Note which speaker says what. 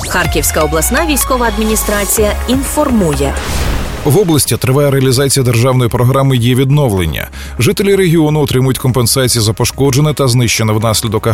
Speaker 1: Харківська обласна військова адміністрація інформує.
Speaker 2: В області триває реалізація державної програми «Є відновлення». Жителі регіону отримують компенсації за пошкоджене та знищене внаслідок